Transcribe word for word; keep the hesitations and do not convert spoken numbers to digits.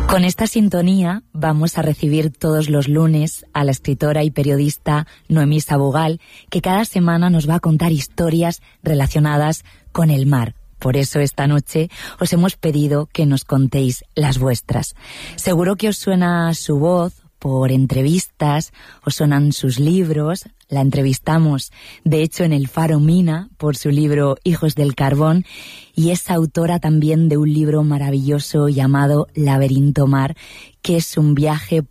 Con esta sintonía vamos a recibir todos los lunes a la escritora y periodista Noemí Sabogal, que cada semana nos va a contar historias relacionadas con el mar. Por eso esta noche os hemos pedido que nos contéis las vuestras. Seguro que os suena su voz por entrevistas, os sonan sus libros. La entrevistamos, de hecho, en el Faro Mina por su libro Hijos del Carbón, y es autora también de un libro maravilloso llamado Laberinto Mar, que es un viaje